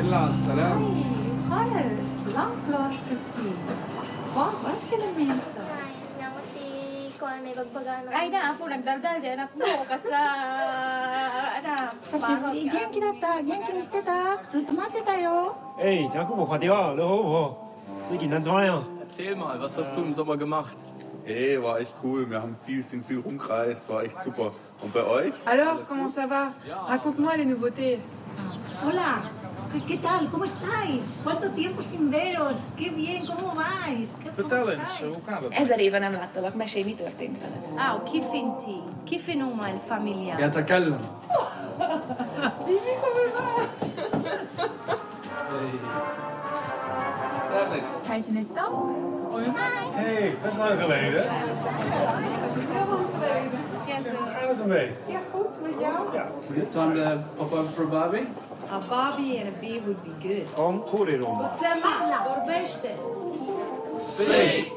الله السلام. خالد long lost to see. What sinamisa? Ay na, ako nagdaldal dyan. Anak mo, kasta... Anak, 久しぶり。元気だった？元気にしてた？ずっと待ってたよ。 Hey, Giacomo, Fatima, hallo. Ziggy, dann zwei. Erzähl mal, was hast du im Sommer gemacht? Hey, war echt cool. Wir haben sind viel rumgereist, war echt super. Und bei euch? Alors, comment ça va? Raconte-moi les nouveautés. Hola, ¿qué tal? ¿Cómo estáis? ¿Cuánto tiempo sin veros? ¡Qué bien! ¿Cómo vais? Vertel eens, hoe gaat het? 1000 éve nem láttalak, mesélj, mi történt veled? كيف انتي؟ كيف نوما الفاميليا؟ يتكلم. 잘 지냈어? Hey, best lang geleden. Hoe gaat het ermee? Ja, goed, met jou? Ja. Time to pop up for Bobby? A Bobby and a bee would be good. Gewoon koeriroma. Semana, dorbește! Say!